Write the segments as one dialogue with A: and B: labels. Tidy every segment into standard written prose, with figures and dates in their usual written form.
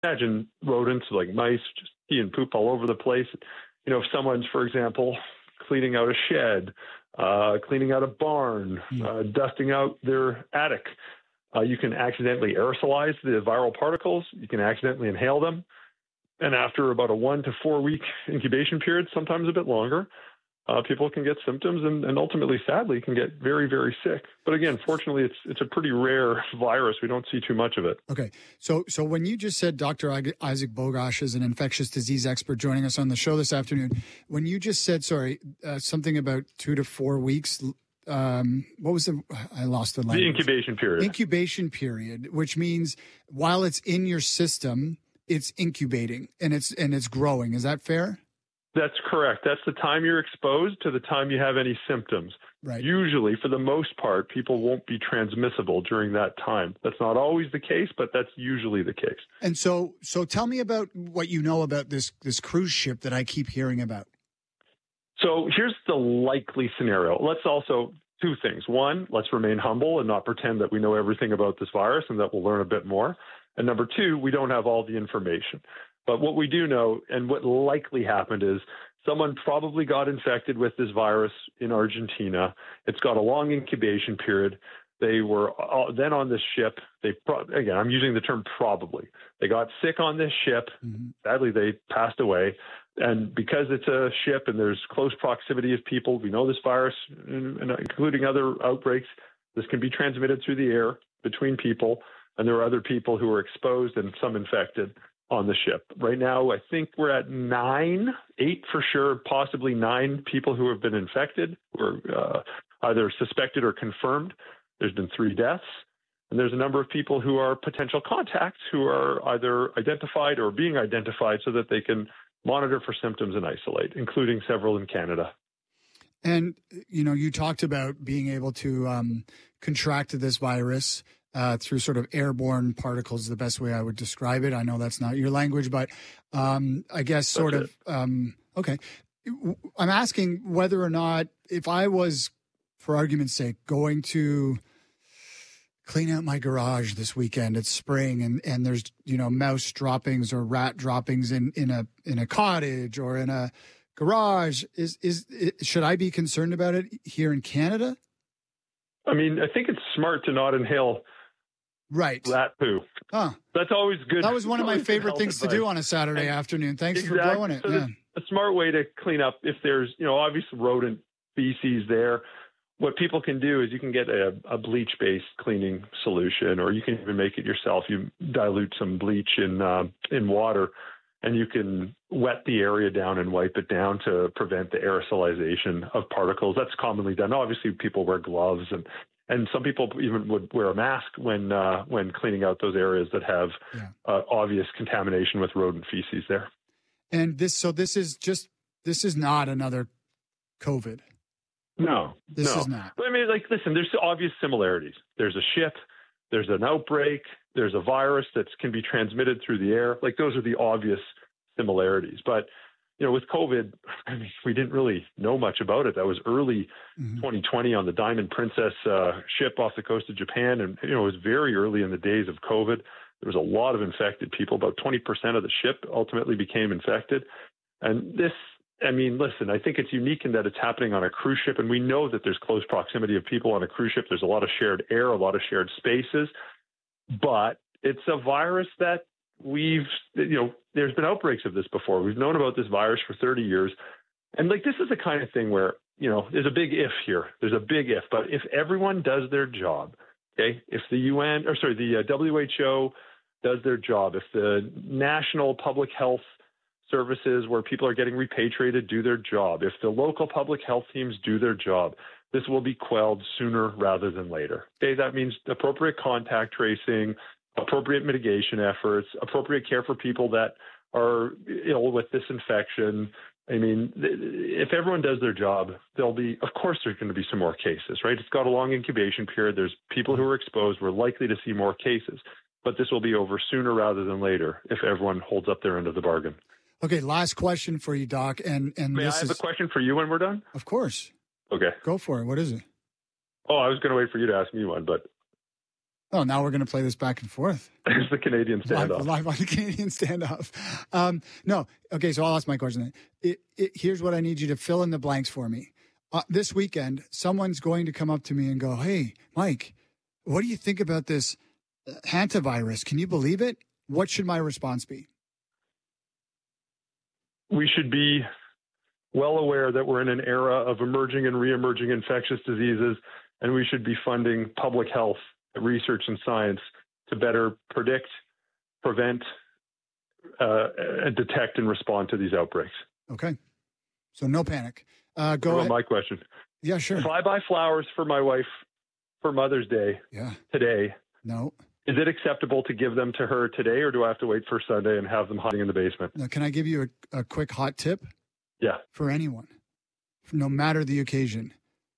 A: imagine rodents like mice just pee and poop all over the place. If someone's, for example, cleaning out a shed, cleaning out a barn, dusting out their attic, you can accidentally aerosolize the viral particles. You can accidentally inhale them. And after about a 1 to 4 week incubation period, sometimes a bit longer, people can get symptoms and ultimately, sadly, can get very, very sick. But again, fortunately, it's a pretty rare virus. We don't see too much of it.
B: Okay. So when you just said Dr. Isaac Bogosh is an infectious disease expert joining us on the show this afternoon, when you just said, something about 2 to 4 weeks, what was I lost the language.
A: The incubation period.
B: Incubation period, which means while it's in your system, it's incubating and it's growing. Is that fair?
A: That's correct. That's the time you're exposed to the time you have any symptoms.
B: Right.
A: Usually, for the most part, people won't be transmissible during that time. That's not always the case, but that's usually the case.
B: And so tell me about what you know about this cruise ship that I keep hearing about.
A: So here's the likely scenario. Let's also, two things. One, let's remain humble and not pretend that we know everything about this virus and that we'll learn a bit more. And number two, we don't have all the information. But what we do know and what likely happened is someone probably got infected with this virus in Argentina. It's got a long incubation period. They were then on this ship. Again, I'm using the term probably. They got sick on this ship. Mm-hmm. Sadly, they passed away. And because it's a ship and there's close proximity of people, we know this virus, including other outbreaks, this can be transmitted through the air between people. And there were other people who were exposed and some infected on the ship. Right now, I think we're at 8 for sure, possibly 9 people who have been infected, who are either suspected or confirmed. There's been 3 deaths. And there's a number of people who are potential contacts who are either identified or being identified so that they can monitor for symptoms and isolate, including several in Canada.
B: And, you talked about being able to contract this virus through sort of airborne particles, the best way I would describe it. I know that's not your language, but I guess sort of, okay. I'm asking whether or not, if I was, for argument's sake, going to clean out my garage this weekend, it's spring, and there's, mouse droppings or rat droppings in a cottage or in a garage, should I be concerned about it here in Canada?
A: I mean, I think it's smart to not inhale rat poo.
B: Huh.
A: That's always good.
B: That was one of my favorite things to do on a Saturday afternoon. Thanks for blowing it.
A: So a smart way to clean up if there's, obvious rodent feces there. What people can do is you can get a bleach-based cleaning solution, or you can even make it yourself. You dilute some bleach in water, and you can wet the area down and wipe it down to prevent the aerosolization of particles. That's commonly done. Obviously, people wear gloves, and some people even would wear a mask when cleaning out those areas that have obvious contamination with rodent feces there.
B: And this is not another COVID.
A: No,
B: this is not.
A: But I mean, listen, there's obvious similarities. There's a ship, there's an outbreak, there's a virus that can be transmitted through the air. Those are the obvious similarities. But, with COVID, I mean, we didn't really know much about it. That was early 2020 on the Diamond Princess ship off the coast of Japan. And, it was very early in the days of COVID. There was a lot of infected people. About 20% of the ship ultimately became infected. And this, I mean, listen, I think it's unique in that it's happening on a cruise ship, and we know that there's close proximity of people on a cruise ship. There's a lot of shared air, a lot of shared spaces, but it's a virus that there's been outbreaks of this before. We've known about this virus for 30 years. And this is the kind of thing where, there's a big if here. There's a big if, but if everyone does their job, okay, if the WHO does their job, if the national public health services where people are getting repatriated do their job, if the local public health teams do their job, this will be quelled sooner rather than later. Okay, that means appropriate contact tracing, appropriate mitigation efforts, appropriate care for people that are ill with this infection. I mean, if everyone does their job, of course, there's going to be some more cases, right? It's got a long incubation period. There's people who are exposed. We're likely to see more cases, but this will be over sooner rather than later if everyone holds up their end of the bargain.
B: Okay, last question for you, Doc. And
A: May I have a question for you when we're done?
B: Of course.
A: Okay.
B: Go for it. What is it?
A: Oh, I was going to wait for you to ask me one, but
B: Oh, now we're going to play this back and forth.
A: It's the Canadian standoff.
B: Live on the Canadian standoff. No. Okay, so I'll ask my question then. Here's what I need you to fill in the blanks for me. This weekend, someone's going to come up to me and go, hey, Mike, what do you think about this hantavirus? Can you believe it? What should my response be?
A: We should be well aware that we're in an era of emerging and re-emerging infectious diseases, and we should be funding public health research and science to better predict, prevent, and detect and respond to these outbreaks.
B: Okay. So no panic. Go ahead.
A: My question.
B: Yeah, sure.
A: If I buy flowers for my wife for Mother's Day today,
B: no.
A: Is it acceptable to give them to her today, or do I have to wait for Sunday and have them hiding in the basement?
B: Now, can I give you a quick hot tip?
A: Yeah.
B: For anyone, no matter the occasion,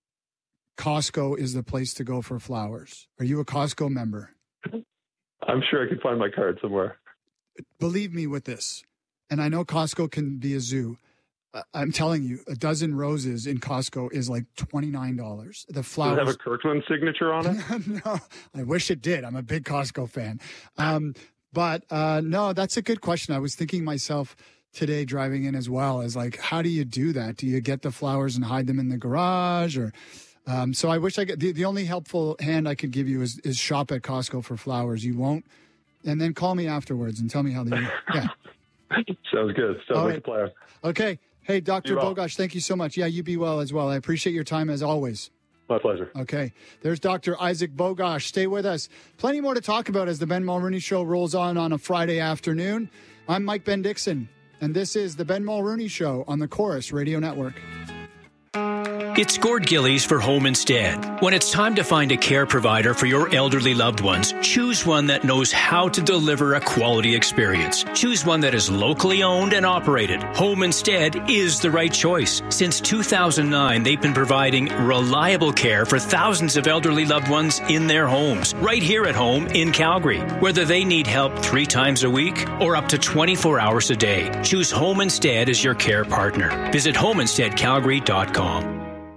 B: Costco is the place to go for flowers. Are you a Costco member?
A: I'm sure I could find my card somewhere.
B: Believe me with this, and I know Costco can be a zoo. I'm telling you, a dozen roses in Costco is like $29. The flowers.
A: Does it have a Kirkland signature on it?
B: No, I wish it did. I'm a big Costco fan. But no, that's a good question. I was thinking myself today driving in as well as like, how do you do that? Do you get the flowers and hide them in the garage? Or so I wish I could. The only helpful hand I could give you is shop at Costco for flowers. You won't. And then call me afterwards and tell me how they do. Yeah.
A: Sounds good. Sounds like a plan.
B: Okay. Hey, Dr. Bogosh, thank you so much. Yeah, you be well as well. I appreciate your time as always.
A: My pleasure.
B: Okay. There's Dr. Isaac Bogosh. Stay with us. Plenty more to talk about as the Ben Mulrooney Show rolls on a Friday afternoon. I'm Mike Ben Dixon, and this is the Ben Mulrooney Show on the Chorus Radio Network.
C: It's Gord Gillies for Home Instead. When it's time to find a care provider for your elderly loved ones, choose one that knows how to deliver a quality experience. Choose one that is locally owned and operated. Home Instead is the right choice. Since 2009, they've been providing reliable care for thousands of elderly loved ones in their homes, right here at home in Calgary. Whether they need help 3 times a week or up to 24 hours a day, choose Home Instead as your care partner. Visit homeinsteadcalgary.com.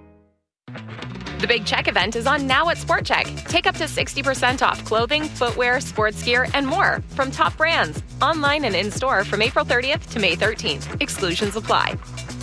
D: The Big Check event is on now at Sport Check. Take up to 60% off clothing, footwear, sports gear, and more from top brands. Online and in-store from April 30th to May 13th. Exclusions apply.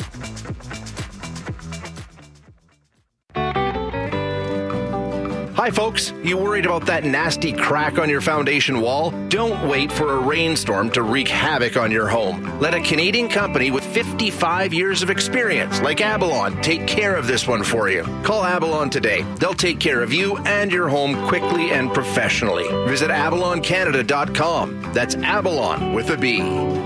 E: Hi folks, you worried about that nasty crack on your foundation wall? Don't wait for a rainstorm to wreak havoc on your home. Let a Canadian company with 55 years of experience, like Abalon, take care of this one for you. Call Abalon today. They'll take care of you and your home quickly and professionally. Visit abaloncanada.com. That's Abalon with a B.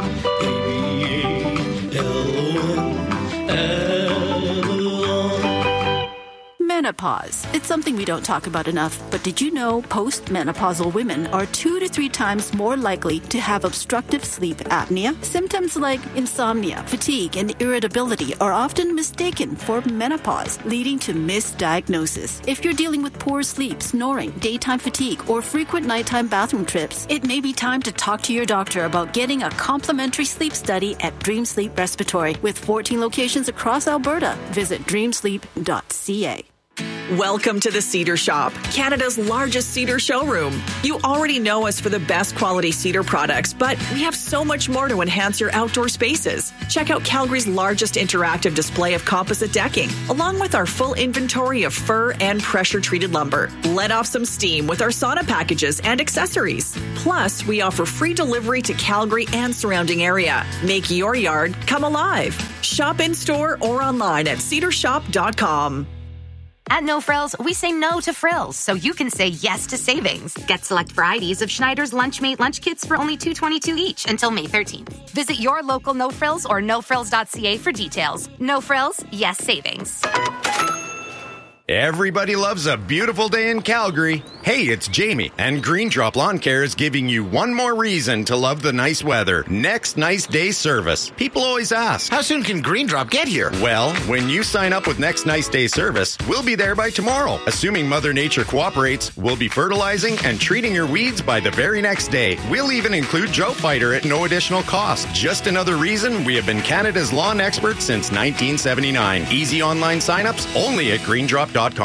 F: Menopause. It's something we don't talk about enough, but did you know postmenopausal women are 2 to 3 times more likely to have obstructive sleep apnea? Symptoms like insomnia, fatigue, and irritability are often mistaken for menopause, leading to misdiagnosis. If you're dealing with poor sleep, snoring, daytime fatigue, or frequent nighttime bathroom trips, it may be time to talk to your doctor about getting a complimentary sleep study at Dream Sleep Respiratory. With 14 locations across Alberta, visit dreamsleep.ca.
G: Welcome to the Cedar Shop, Canada's largest cedar showroom. You already know us for the best quality cedar products, but we have so much more to enhance your outdoor spaces. Check out Calgary's largest interactive display of composite decking, along with our full inventory of fir and pressure-treated lumber. Let off some steam with our sauna packages and accessories. Plus, we offer free delivery to Calgary and surrounding area. Make your yard come alive. Shop in-store or online at cedarshop.com.
H: At No Frills, we say no to frills, so you can say yes to savings. Get select varieties of Schneider's Lunchmate lunch kits for only $2.22 each until May 13th. Visit your local No Frills or nofrills.ca for details. No Frills, yes savings.
I: Everybody loves a beautiful day in Calgary. Hey, it's Jamie, and Green Drop Lawn Care is giving you one more reason to love the nice weather. Next Nice Day service. People always ask,
J: how soon can Green Drop get here?
I: Well, when you sign up with Next Nice Day service, we'll be there by tomorrow. Assuming Mother Nature cooperates, we'll be fertilizing and treating your weeds by the very next day. We'll even include Drought Fighter at no additional cost. Just another reason we have been Canada's lawn expert since 1979. Easy online signups only at greendrop.com.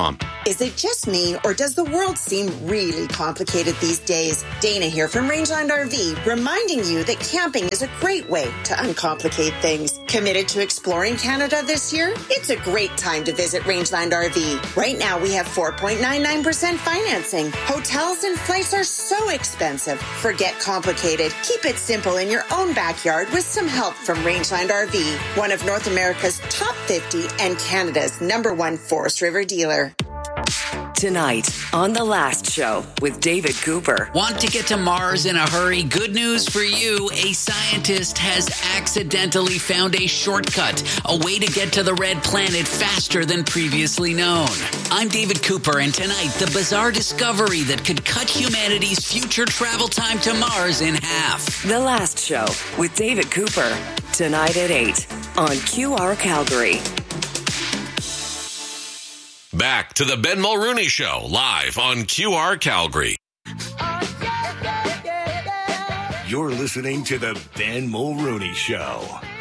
J: Is it just me, or does the world seem really complicated these days? Dana here from Rangeland RV, reminding you that camping is a great way to uncomplicate things. Committed to exploring Canada this year? It's a great time to visit Rangeland RV. Right now, we have 4.99% financing. Hotels and flights are so expensive. Forget complicated. Keep it simple in your own backyard with some help from Rangeland RV, one of North America's top 50 and Canada's #1 Forest River dealer.
K: Tonight on The Last Show with David Cooper.
L: Want to get to Mars in a hurry? Good news for you. A scientist has accidentally found a shortcut, a way to get to the red planet faster than previously known. I'm David Cooper, and tonight, the bizarre discovery that could cut humanity's future travel time to Mars in half.
K: The Last Show with David Cooper. Tonight at 8 on QR Calgary.
M: Back to the Ben Mulrooney Show, live on QR Calgary.
N: You're listening to the Ben Mulrooney Show.